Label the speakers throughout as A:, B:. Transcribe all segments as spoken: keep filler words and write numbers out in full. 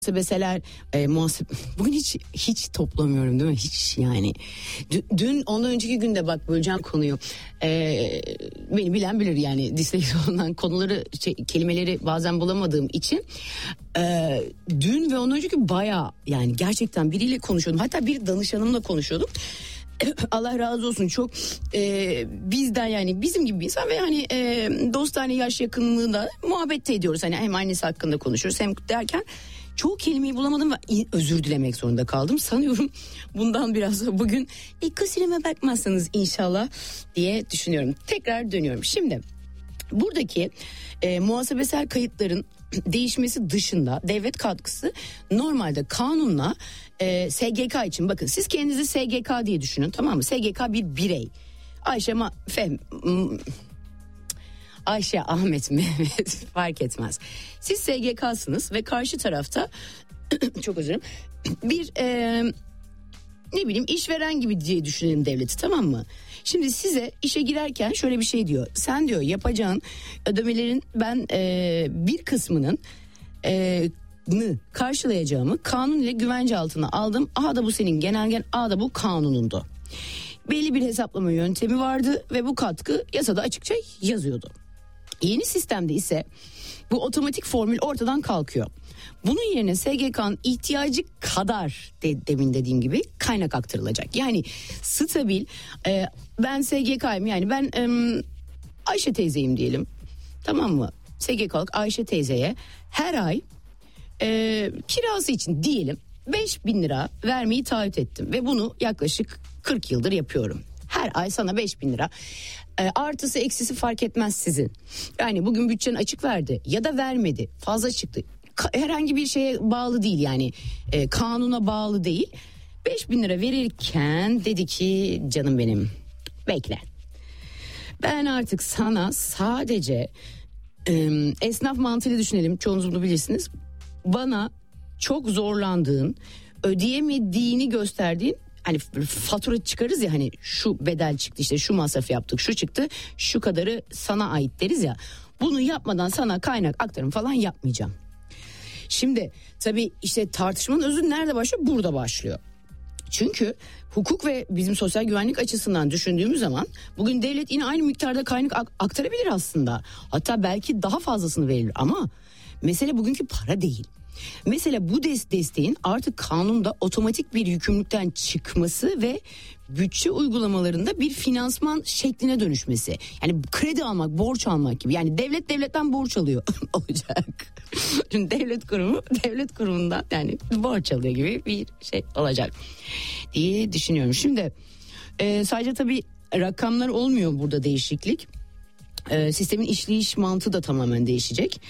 A: Muhasebeseler, e, muhasebe... Bugün hiç hiç toplamıyorum değil mi? Hiç yani. D- dün ondan önceki günde bak böleceğim konuyu. E, beni bilen bilir yani disleksiyondan konuları, şey, kelimeleri bazen bulamadığım için. E, dün ve ondan önceki bayağı yani gerçekten biriyle konuşuyordum. Hatta bir danışanımla konuşuyordum. Allah razı olsun, çok e, bizden yani bizim gibi bir insan ve hani e, dostane yaş yakınlığında muhabbet ediyoruz. Hani hem annesi hakkında konuşuyoruz hem derken çoğu kelimeyi bulamadım ve özür dilemek zorunda kaldım. Sanıyorum bundan biraz bugün ilk silime bakmazsanız inşallah diye düşünüyorum. Tekrar dönüyorum. Şimdi buradaki e, muhasebesel kayıtların değişmesi dışında devlet katkısı normalde kanunla e, S G K için, bakın siz kendinizi S G K diye düşünün, tamam mı? S G K bir birey. Ayşe Ma Fem Ayşe, Ahmet, Mehmet fark etmez. Siz S G K'sınız ve karşı tarafta çok özür dilerim bir e, ne bileyim işveren gibi diye düşünelim devleti, tamam mı? Şimdi size işe girerken şöyle bir şey diyor. Sen diyor yapacağın ödemelerin ben e, bir kısmının e, nı karşılayacağımı kanun ile güvence altına aldım. A da bu senin genelgen, A da bu kanunundu. Belli bir hesaplama yöntemi vardı ve bu katkı yasada açıkça yazıyordu. Yeni sistemde ise bu otomatik formül ortadan kalkıyor. Bunun yerine S G K'nın ihtiyacı kadar de, demin dediğim gibi kaynak aktarılacak. Yani stabil e, ben S G K'yım yani ben e, Ayşe teyzeyim diyelim, tamam mı? S G K'lık Ayşe teyzeye her ay e, kirası için diyelim beş bin lira vermeyi taahhüt ettim ve bunu yaklaşık kırk yıldır yapıyorum. Her ay sana beş bin lira. E, artısı eksisi fark etmez sizin. Yani bugün bütçen açık verdi ya da vermedi, fazla çıktı. Ka- herhangi bir şeye bağlı değil yani e, kanuna bağlı değil. beş bin lira verirken dedi ki canım benim bekle. Ben artık sana sadece e, esnaf mantığıyla düşünelim, çoğunuz bunu bilirsiniz. Bana çok zorlandığın, ödeyemediğini gösterdiğin, hani fatura çıkarız ya, hani şu bedel çıktı, işte şu masraf yaptık, şu çıktı, şu kadarı sana ait deriz ya. Bunu yapmadan sana kaynak aktarım falan yapmayacağım. Şimdi tabii işte tartışmanın özü nerede başlıyor? Burada başlıyor. Çünkü hukuk ve bizim sosyal güvenlik açısından düşündüğümüz zaman bugün devlet yine aynı miktarda kaynak ak- aktarabilir aslında. Hatta belki daha fazlasını verir ama mesele bugünkü para değil. Mesela bu desteğin artık kanunda otomatik bir yükümlülükten çıkması ve bütçe uygulamalarında bir finansman şekline dönüşmesi. Yani kredi almak, borç almak gibi. Yani devlet devletten borç alıyor olacak. Şimdi devlet kurumu devlet kurumundan yani borç alıyor gibi bir şey olacak diye düşünüyorum. Şimdi e, sadece tabii rakamlar olmuyor burada değişiklik. E, sistemin işleyiş mantığı da tamamen değişecek.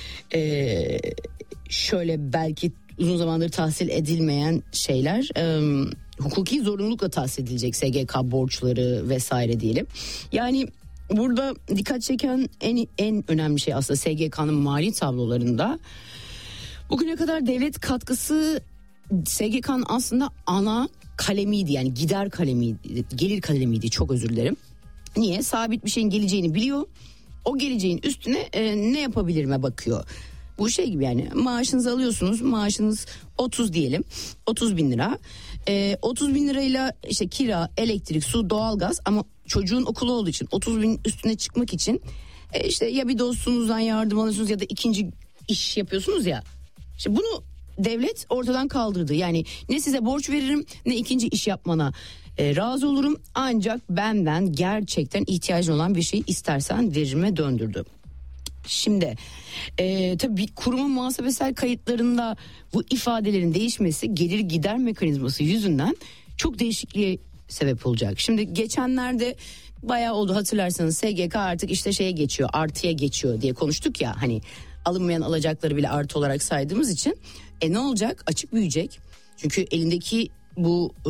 A: Eee şöyle belki uzun zamandır tahsil edilmeyen şeyler e, hukuki zorunlulukla tahsil edilecek, S G K borçları vesaire diyelim. Yani burada dikkat çeken en en önemli şey aslında S G K'nın mali tablolarında bugüne kadar devlet katkısı S G K'nın aslında ana kalemiydi, yani gider kalemiydi, gelir kalemiydi, çok özür dilerim. Niye? Sabit bir şeyin geleceğini biliyor. O geleceğin üstüne e, ne yapabilirime bakıyor. Bu şey gibi yani, maaşınızı alıyorsunuz, maaşınız otuz diyelim, otuz bin lira. Ee, otuz bin lirayla işte kira, elektrik, su, doğalgaz, ama çocuğun okulu olduğu için otuz bin üstüne çıkmak için e, işte ya bir dostunuzdan yardım alıyorsunuz ya da ikinci iş yapıyorsunuz ya. İşte bunu devlet ortadan kaldırdı. Yani ne size borç veririm ne ikinci iş yapmana e, razı olurum, ancak benden gerçekten ihtiyacın olan bir şeyi istersen veririme döndürdü. Şimdi e, tabii kurumun muhasebesel kayıtlarında bu ifadelerin değişmesi gelir gider mekanizması yüzünden çok değişikliğe sebep olacak. Şimdi geçenlerde bayağı oldu, hatırlarsanız S G K artık işte şeye geçiyor, artıya geçiyor diye konuştuk ya, hani alınmayan alacakları bile artı olarak saydığımız için. E ne olacak? Açık büyüyecek. Çünkü elindeki bu e,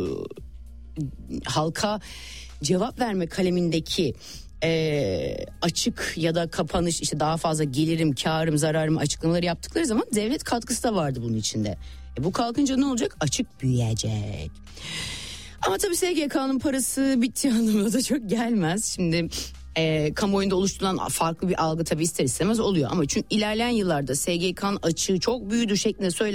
A: halka cevap verme kalemindeki E, açık ya da kapanış, işte daha fazla gelirim, karım, zararım açıklamaları yaptıkları zaman devlet katkısı da vardı bunun içinde. E, bu kalkınca ne olacak? Açık büyüyecek. Ama tabii S G K'nın parası bittiği anlamına da çok gelmez. Şimdi e, kamuoyunda oluşturulan farklı bir algı tabii ister istemez oluyor. Ama çünkü ilerleyen yıllarda S G K'nın açığı çok büyüdü şeklinde söyle